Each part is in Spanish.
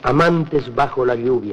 amantes bajo la lluvia.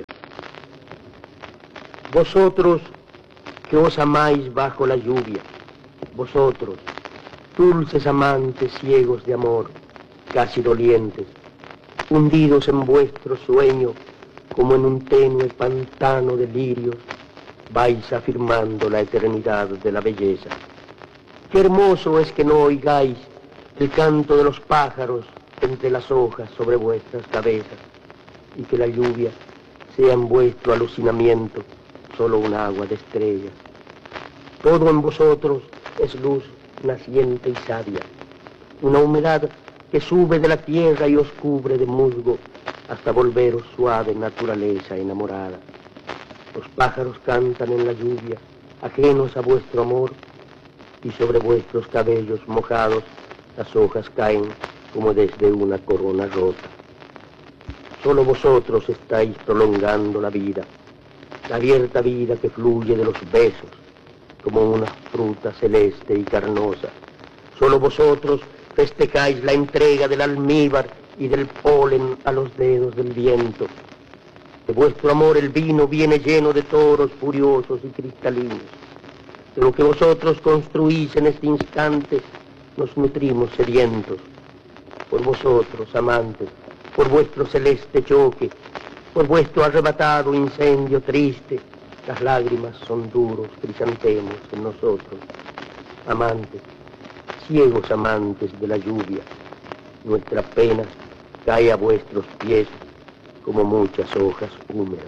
Vosotros que os amáis bajo la lluvia, vosotros, dulces amantes ciegos de amor, casi dolientes, hundidos en vuestro sueño, como en un tenue pantano de lirios, vais afirmando la eternidad de la belleza. Qué hermoso es que no oigáis el canto de los pájaros entre las hojas sobre vuestras cabezas, y que la lluvia sea en vuestro alucinamiento solo un agua de estrellas. Todo en vosotros es luz naciente y sabia, una humedad que sube de la tierra y os cubre de musgo hasta volveros suave naturaleza enamorada. Los pájaros cantan en la lluvia, ajenos a vuestro amor, y sobre vuestros cabellos mojados las hojas caen como desde una corona rota. Solo vosotros estáis prolongando la vida, la abierta vida que fluye de los besos, como una fruta celeste y carnosa. Solo vosotros festejáis la entrega del almíbar y del polen a los dedos del viento. De vuestro amor el vino viene lleno de toros furiosos y cristalinos. De lo que vosotros construís en este instante nos nutrimos sedientos. Por vosotros, amantes, por vuestro celeste choque, por vuestro arrebatado incendio triste, las lágrimas son duros crisantemos en nosotros. Amantes, ciegos amantes de la lluvia, nuestra pena cae a vuestros pies como muchas hojas húmedas.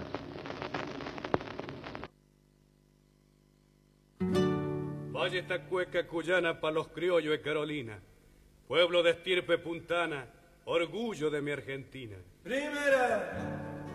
Vaya esta cueca cuyana pa' los criollos de Carolina, pueblo de estirpe puntana, orgullo de mi Argentina. Primera.